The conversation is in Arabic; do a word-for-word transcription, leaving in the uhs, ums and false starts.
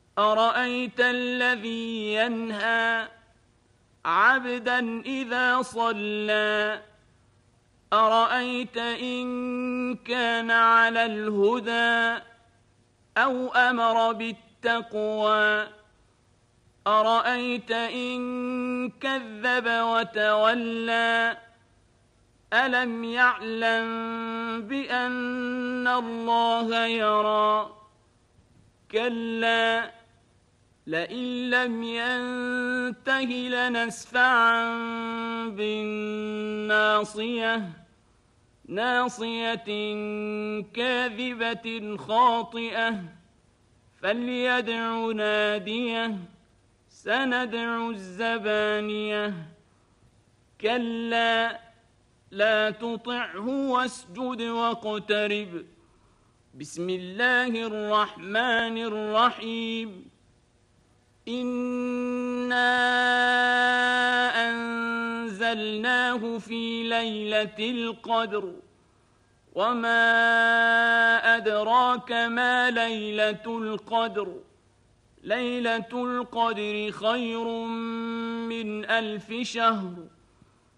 أرأيت الذي ينهى عبدا إذا صلى أرأيت إن كان على الهدى أو أمر بالتقوى أرأيت إن كذب وتولى ألم يعلم بأن الله يرى كلا لئن لم ينته لنسفعا بالناصية ناصية كاذبة خاطئة فليدع ناديه سندع الزبانية كلا لا تطعه واسجد واقترب بسم الله الرحمن الرحيم إنا أنزلناه في ليلة القدر وما أدراك ما ليلة القدر ليلة القدر خير من ألف شهر